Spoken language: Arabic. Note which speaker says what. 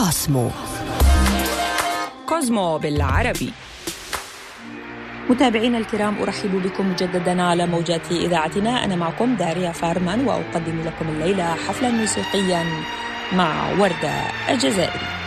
Speaker 1: كوزمو بالعربي. متابعينا الكرام، أرحب بكم مجددا على موجات إذاعتنا. أنا معكم داريا فارمان، وأقدم لكم الليلة حفلا موسيقيا مع وردة الجزائري.